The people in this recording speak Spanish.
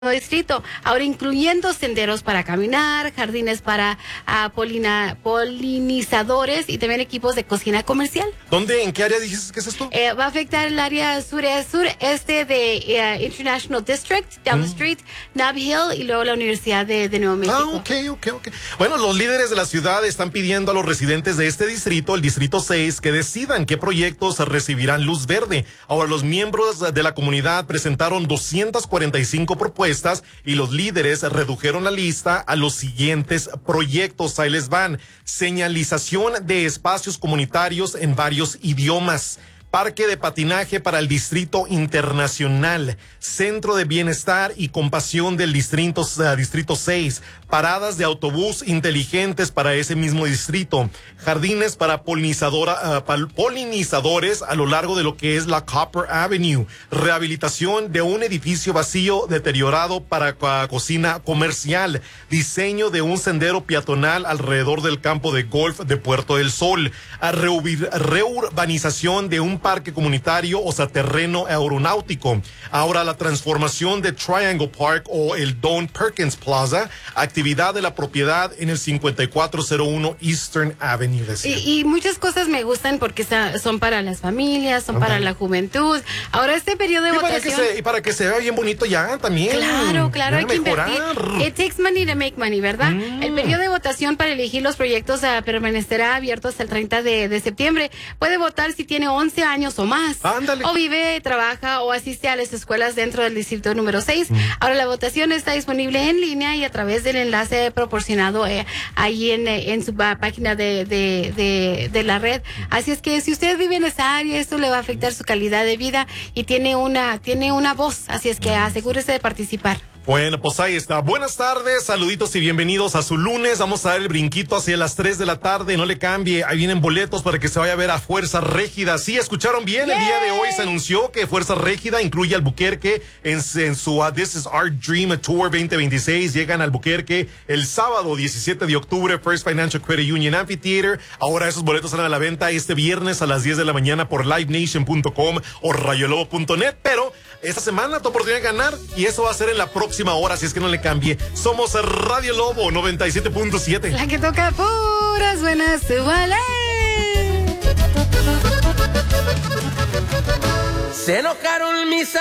distrito, ahora incluyendo senderos para caminar, jardines para polinizadores y también equipos de cocina comercial. ¿Dónde? ¿En qué área dices que es esto? Va a afectar el área sureste de International District, down the street, Nob Hill y luego la Universidad de Nuevo México. Ok. Bueno, los líderes de la ciudad están pidiendo a los residentes de este distrito, el distrito 6, que decidan qué proyectos recibirán luz verde. Ahora, los miembros de la comunidad presentaron 245 propuestas y los líderes redujeron la lista a los siguientes proyectos. Ahí les van: señalización de espacios comunitarios en varios idiomas, parque de patinaje para el Distrito Internacional, centro de bienestar y compasión del distrito 6, paradas de autobús inteligentes para ese mismo distrito, jardines para polinizadores a lo largo de lo que es la Copper Avenue, rehabilitación de un edificio vacío deteriorado para cocina comercial, diseño de un sendero peatonal alrededor del campo de golf de Puerto del Sol, reurbanización de un parque comunitario, o sea, terreno aeronáutico. Ahora, la transformación de Triangle Park o el Don Perkins Plaza, actividad de la propiedad en el 5401 Eastern Avenue. Y muchas cosas me gustan porque son para las familias, son para la juventud. Ahora, este periodo de votación... Para que se vea bien bonito ya también. Claro, hay que invertir. It takes money to make money, ¿verdad? El periodo de votación para elegir los proyectos permanecerá abierto hasta el 30 de septiembre. Puede votar si tiene 11 años o más. Ándale. O vive, trabaja o asiste a las escuelas dentro del distrito número 6. Ahora, la votación está disponible en línea y a través del enlace proporcionado ahí en su página de la red. Así es que si usted vive en esa área, esto le va a afectar su calidad de vida y tiene una voz. Así es que asegúrese de participar. Bueno, pues ahí está. Buenas tardes, saluditos y bienvenidos a su lunes. Vamos a dar el brinquito hacia las 3 de la tarde. No le cambie. Ahí vienen boletos para que se vaya a ver a Fuerza Régida. Sí, escucharon bien. ¡Yay! El día de hoy se anunció que Fuerza Régida incluye Albuquerque en su This is Our Dream Tour 2026. Llegan a Albuquerque el sábado 17 de octubre, First Financial Credit Union Amphitheater. Ahora esos boletos salen a la venta este viernes a las 10 de la mañana por livenation.com o rayolobo.net. Pero esta semana tu oportunidad de ganar y eso va a ser en la próxima hora, si es que no le cambie. Somos Radio Lobo 97.7. La que toca puras buenas, vale. Se enojaron mis